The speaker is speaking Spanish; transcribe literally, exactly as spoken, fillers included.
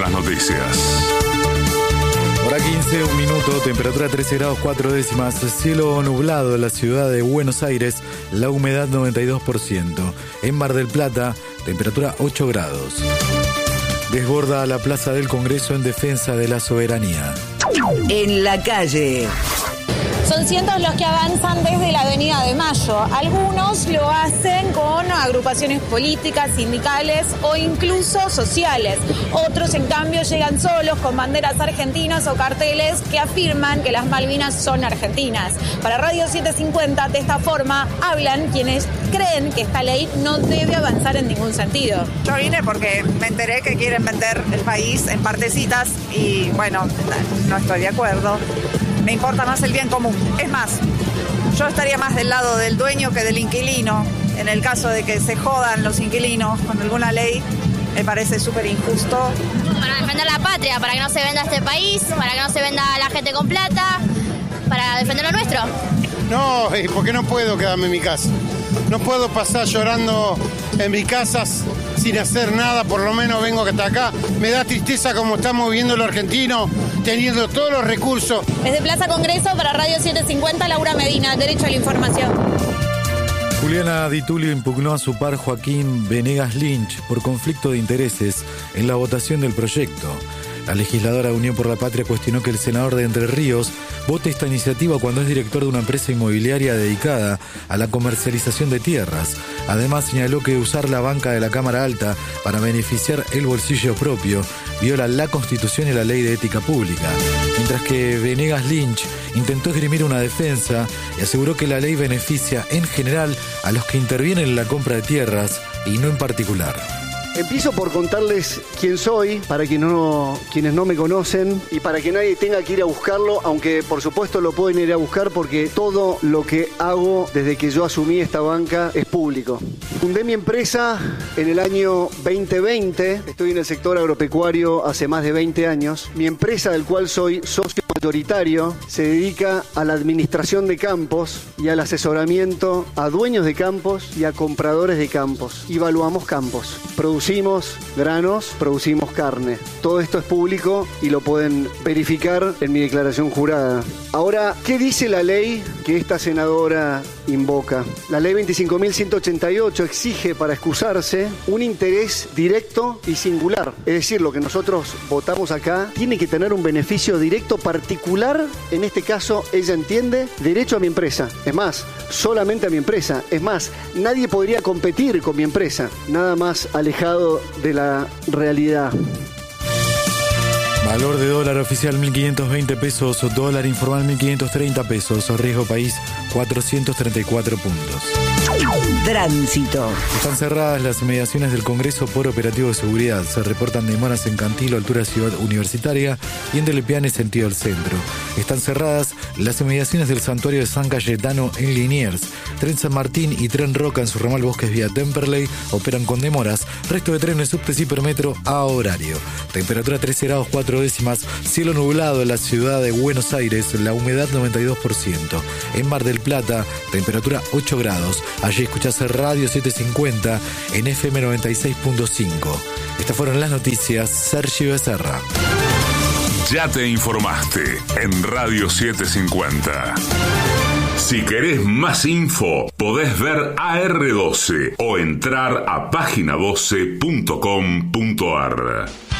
las noticias. Hora quince, un minuto, temperatura trece grados cuatro décimas, cielo nublado en la ciudad de Buenos Aires, la humedad noventa y dos por ciento. En Mar del Plata, temperatura ocho grados. Desborda la Plaza del Congreso en defensa de la soberanía. En la calle. Son cientos los que avanzan desde la Avenida de Mayo. Algunos lo hacen con agrupaciones políticas, sindicales o incluso sociales. Otros, en cambio, llegan solos con banderas argentinas o carteles que afirman que las Malvinas son argentinas. Para Radio setecientos cincuenta, de esta forma, hablan quienes creen que esta ley no debe avanzar en ningún sentido. Yo vine porque me enteré que quieren vender el país en partecitas y, bueno, no estoy de acuerdo. Me importa más el bien común. Es más, yo estaría más del lado del dueño que del inquilino. En el caso de que se jodan los inquilinos con alguna ley, me parece súper injusto. Para defender la patria, para que no se venda este país, para que no se venda la gente con plata, para defender lo nuestro. No, porque no puedo quedarme en mi casa. No puedo pasar llorando en mi casa sin hacer nada, por lo menos vengo hasta acá. Me da tristeza como estamos viviendo los argentinos, teniendo todos los recursos. Desde Plaza Congreso para Radio setecientos cincuenta, Laura Medina, Derecho a la Información. Juliana Di Tulio impugnó a su par Joaquín Venegas Lynch por conflicto de intereses en la votación del proyecto. La legisladora de Unión por la Patria cuestionó que el senador de Entre Ríos vote esta iniciativa cuando es director de una empresa inmobiliaria dedicada a la comercialización de tierras. Además, señaló que usar la banca de la Cámara Alta para beneficiar el bolsillo propio viola la Constitución y la Ley de Ética Pública. Mientras que Venegas Lynch intentó esgrimir una defensa y aseguró que la ley beneficia en general a los que intervienen en la compra de tierras y no en particular. Empiezo por contarles quién soy, para quienes no, quienes no me conocen y para que nadie tenga que ir a buscarlo, aunque por supuesto lo pueden ir a buscar porque todo lo que hago desde que yo asumí esta banca es público. Fundé mi empresa en el año veinte veinte, estoy en el sector agropecuario hace más de veinte años. Mi empresa, del cual soy socio mayoritario, se dedica a la administración de campos y al asesoramiento a dueños de campos y a compradores de campos. Evaluamos campos, producimos Producimos granos, producimos carne. Todo esto es público y lo pueden verificar en mi declaración jurada. Ahora, ¿qué dice la ley que esta senadora invoca? La ley veinticinco mil ciento ochenta y ocho exige para excusarse un interés directo y singular. Es decir, lo que nosotros votamos acá tiene que tener un beneficio directo particular. En este caso, ella entiende derecho a mi empresa. Es más, solamente a mi empresa. Es más, nadie podría competir con mi empresa. Nada más alejado de la realidad. Valor de dólar oficial mil quinientos veinte pesos, dólar informal mil quinientos treinta pesos, riesgo país cuatrocientos treinta y cuatro puntos. Tránsito. Están cerradas las inmediaciones del Congreso por operativo de seguridad. Se reportan demoras en Cantilo, altura Ciudad Universitaria, y en Delepiane, sentido al centro. Están cerradas las inmediaciones del Santuario de San Cayetano en Liniers. Tren San Martín y Tren Roca en su ramal Bosques vía Temperley operan con demoras. Resto de trenes subtes hipermetro a horario. Temperatura trece grados cuatro décimas. Cielo nublado en la ciudad de Buenos Aires. La humedad noventa y dos por ciento. En Mar del Plata, temperatura ocho grados. Allí escuchás Radio setecientos cincuenta en F M noventa y seis punto cinco. Estas fueron las noticias. Sergio Becerra. Ya te informaste en Radio setecientos cincuenta. Si querés más info, podés ver A R doce o entrar a página doce punto com punto ar.